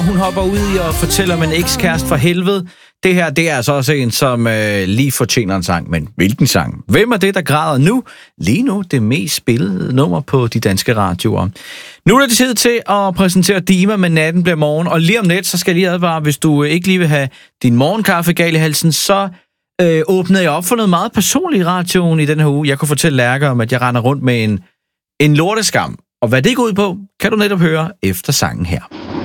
hun hopper ud i og fortæller om en ekskæreste for helvede. Det her, det er altså også en, som lige fortjener en sang. Men hvilken sang? Hvem er det, der græder nu? Lige nu det mest spillede nummer på de danske radioer. Nu er det tid til at præsentere Dima med Natten bliver morgen. Og lige om lidt, så skal jeg lige advare, hvis du ikke lige vil have din morgenkaffe galt i halsen, så åbnede jeg op for noget meget personligt i radioen i den her uge. Jeg kunne fortælle Lærke om, at jeg render rundt med en lorteskam. Og hvad det går ud på, kan du netop høre efter sangen her.